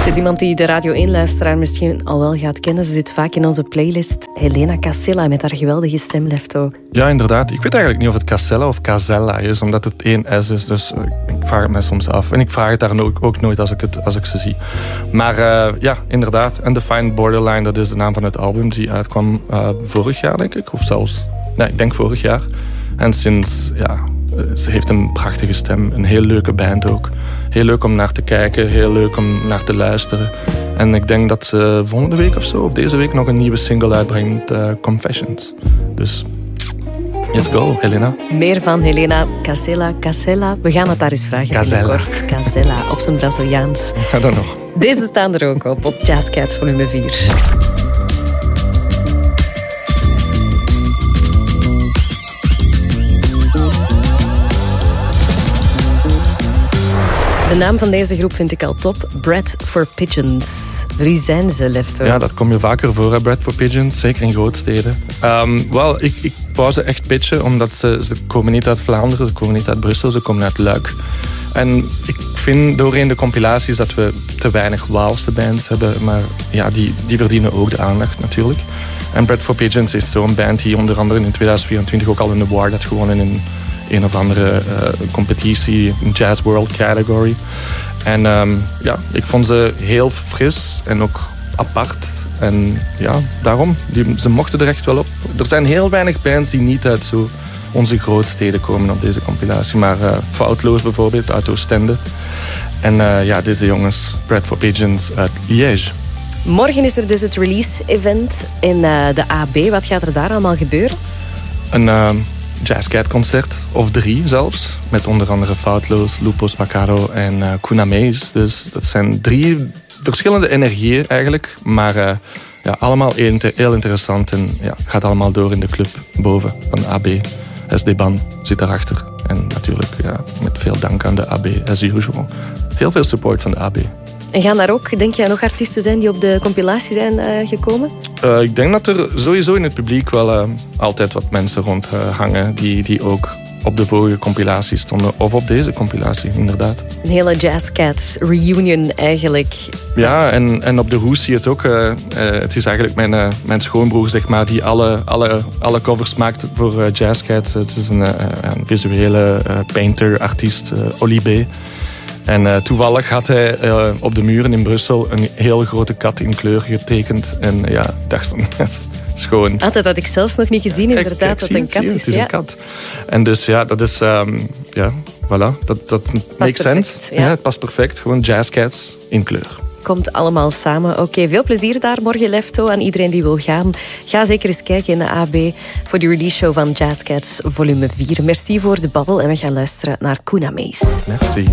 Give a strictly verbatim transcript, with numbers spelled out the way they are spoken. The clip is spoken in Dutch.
is iemand die de Radio één-luisteraar misschien al wel gaat kennen. Ze zit vaak in onze playlist. Helena Casella met haar geweldige stem, Lefto. Ja, inderdaad. Ik weet eigenlijk niet of het Casella of Casella is, omdat het één S is. Dus ik vraag het mij soms af. En ik vraag het daar ook, ook nooit als ik, het, als ik ze zie. Maar uh, ja, inderdaad. Undefined Borderline, dat is de naam van het album die uitkwam uh, vorig jaar, denk ik. Of zelfs, nee, ik denk vorig jaar. En sinds, ja, ze heeft een prachtige stem. Een heel leuke band ook. Heel leuk om naar te kijken, heel leuk om naar te luisteren. En ik denk dat ze volgende week of zo, of deze week, nog een nieuwe single uitbrengt, uh, Confessions. Dus let's go, Helena. Meer van Helena Casella. Casella. We gaan het daar eens vragen. Casella. Binnenkort. Casella, op zijn Braziliaans. Ja, dan nog. Deze staan er ook op, op Jazz Cats volume vier. De naam van deze groep vind ik al top. Bread for Pigeons. Wie zijn ze, Lefto? Ja, dat kom je vaker voor, hè? Bread for Pigeons. Zeker in grootsteden. Um, Wel, ik, ik wou ze echt pitchen, omdat ze, ze komen niet uit Vlaanderen, ze komen niet uit Brussel, ze komen uit Luik. En ik vind doorheen de compilaties dat we te weinig Waalse bands hebben, maar ja, die, die verdienen ook de aandacht natuurlijk. En Bread for Pigeons is zo'n band die onder andere in tweeduizend vierentwintig ook al een award had gewonnen in een of andere uh, competitie, een Jazz World category. En um, ja, ik vond ze heel fris en ook apart. En ja, daarom, die, ze mochten er echt wel op. Er zijn heel weinig bands die niet uit zo onze grootsteden komen op deze compilatie. Maar uh, Foutloos bijvoorbeeld, uit Oostende. En uh, ja, deze jongens, Bread for Pigeons uit Liège. Morgen is er dus het release-event in uh, de A B. Wat gaat er daar allemaal gebeuren? Een uh, jazzcat-concert, of drie zelfs. Met onder andere Foutloos, Lupo Spaccaro en uh, Kuna Mees. Dus dat zijn drie verschillende energieën eigenlijk. Maar uh, ja, allemaal heel interessant. En ja, gaat allemaal door in de club boven van de A B. S D Ban zit daarachter. En natuurlijk ja, met veel dank aan de A B, as usual. Heel veel support van de A B. En gaan daar ook, denk jij, nog artiesten zijn die op de compilatie zijn uh, gekomen? Uh, ik denk dat er sowieso in het publiek wel uh, altijd wat mensen rond uh, hangen die, die ook op de vorige compilatie stonden. Of op deze compilatie, inderdaad. Een hele Jazz Cats reunion eigenlijk. Ja, en, en op de hoes zie je het ook. Uh, uh, het is eigenlijk mijn, uh, mijn schoonbroer, zeg maar, die alle, alle, alle covers maakt voor uh, Jazz Cats. Het is een, uh, een visuele uh, painter, artiest, uh, Oli B. En uh, toevallig had hij uh, op de muren in Brussel een heel grote kat in kleur getekend. En uh, ja, ik dacht van, dat is gewoon... Ah, dat had ik zelfs nog niet gezien, inderdaad, kijk, kijk, dat een kat je, is. Het is ja. een kat. En dus ja, dat is... Um, ja, voilà, dat, dat makes sense. Ja. Ja, het past perfect. Gewoon Jazz Cats in kleur. Komt allemaal samen. Oké, okay, veel plezier daar morgen, Lefto. Aan iedereen die wil gaan. Ga zeker eens kijken in de A B voor de release show van Jazz Cats volume vier. Merci voor de babbel en we gaan luisteren naar Kuna Mees. Merci.